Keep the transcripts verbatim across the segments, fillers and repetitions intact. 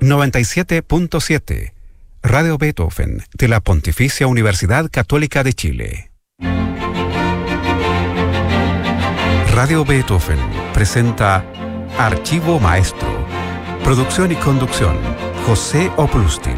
noventa y siete punto siete, Radio Beethoven, de la Pontificia Universidad Católica de Chile. Radio Beethoven presenta Archivo Maestro. Producción y conducción, José Oplustin.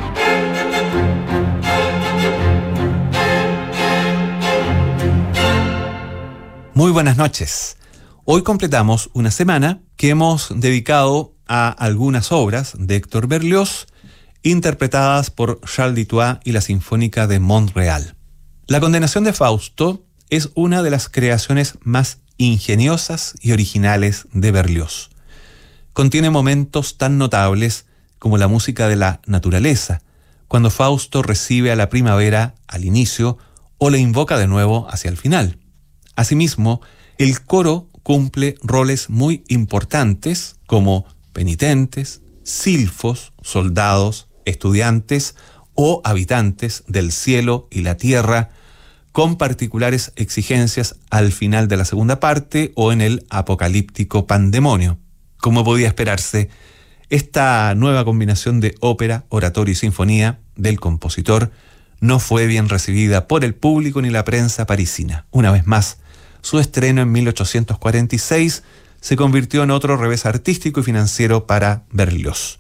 Muy buenas noches. Hoy completamos una semana que hemos dedicado a algunas obras de Héctor Berlioz, interpretadas por Charles Dutoit y la Sinfónica de Montreal. La Condenación de Fausto es una de las creaciones más ingeniosas y originales de Berlioz. Contiene momentos tan notables como la música de la naturaleza, cuando Fausto recibe a la primavera al inicio o le invoca de nuevo hacia el final. Asimismo, el coro cumple roles muy importantes como penitentes, silfos, soldados, estudiantes o habitantes del cielo y la tierra, con particulares exigencias al final de la segunda parte o en el apocalíptico pandemonio. Como podía esperarse, esta nueva combinación de ópera, oratorio y sinfonía del compositor no fue bien recibida por el público ni la prensa parisina. Una vez más, su estreno en mil ochocientos cuarenta y seis se convirtió en otro revés artístico y financiero para Berlioz.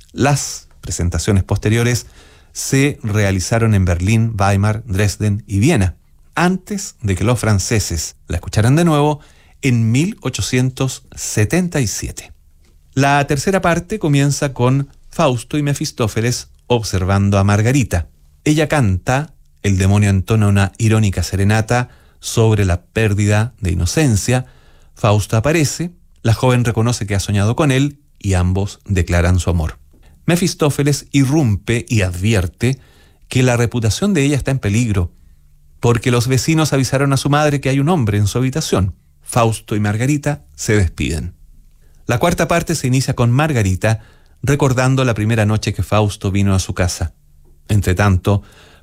Las presentaciones posteriores se realizaron en Berlín, Weimar, Dresden y Viena, antes de que los franceses la escucharan de nuevo en mil ochocientos setenta y siete. La tercera parte comienza con Fausto y Mefistófeles observando a Margarita. Ella canta, el demonio entona una irónica serenata sobre la pérdida de inocencia. Fausto aparece, la joven reconoce que ha soñado con él y ambos declaran su amor. Mefistófeles irrumpe y advierte que la reputación de ella está en peligro, porque los vecinos avisaron a su madre que hay un hombre en su habitación. Fausto y Margarita se despiden. La cuarta parte se inicia con Margarita recordando la primera noche que Fausto vino a su casa. Entretanto,